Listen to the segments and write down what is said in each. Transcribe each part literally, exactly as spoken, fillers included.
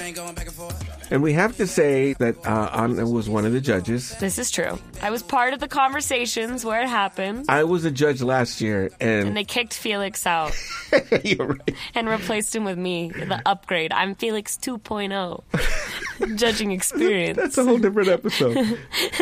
And we have to say that uh, Anna was one of the judges. This is true. I was part of the conversations where it happened. I was a judge last year, and... And they kicked Felix out. You're right. And replaced him with me, the upgrade. I'm Felix two point oh. Judging experience. That's a whole different episode.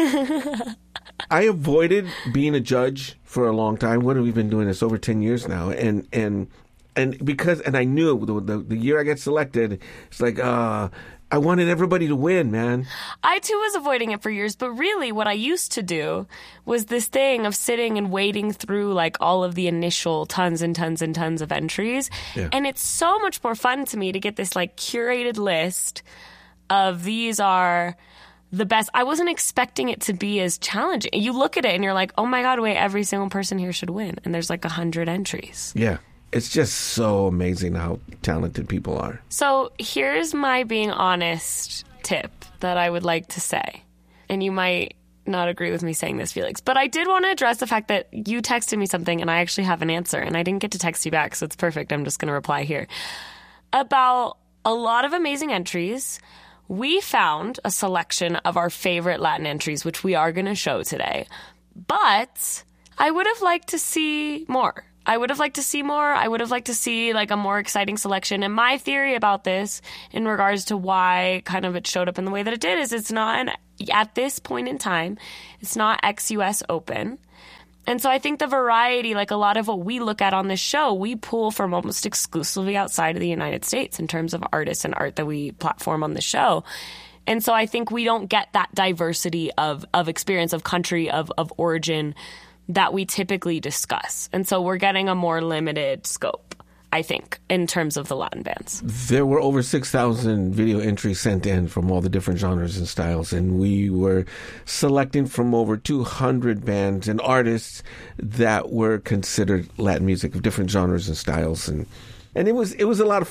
I avoided being a judge for a long time. What have we been doing this? Over ten years now. And and and because, and I knew the, the, the year I got selected, it's like, uh... I wanted everybody to win, man. I, too, was avoiding it for years. But really, what I used to do was this thing of sitting and wading through, like, all of the initial tons and tons and tons of entries. Yeah. And it's so much more fun to me to get this, like, curated list of these are the best. I wasn't expecting it to be as challenging. You look at it and you're like, oh, my God, wait, every single person here should win. And there's, like, a hundred entries. Yeah. It's just so amazing how talented people are. So here's my being honest tip that I would like to say. And you might not agree with me saying this, Felix. But I did want to address the fact that you texted me something and I actually have an answer. And I didn't get to text you back, so it's perfect. I'm just going to reply here. About a lot of amazing entries. We found a selection of our favorite Latin entries, which we are going to show today. But I would have liked to see more. I would have liked to see more. I would have liked to see like a more exciting selection. And my theory about this in regards to why kind of it showed up in the way that it did is it's not, an, at this point in time, it's not ex-U S open. And so I think the variety, like a lot of what we look at on this show, we pull from almost exclusively outside of the United States in terms of artists and art that we platform on the show. And so I think we don't get that diversity of, of experience, of country, of, of origin that we typically discuss. And so we're getting a more limited scope, I think, in terms of the Latin bands. There were over six thousand video entries sent in from all the different genres and styles, and we were selecting from over two hundred bands and artists that were considered Latin music of different genres and styles. And and it was it was a lot of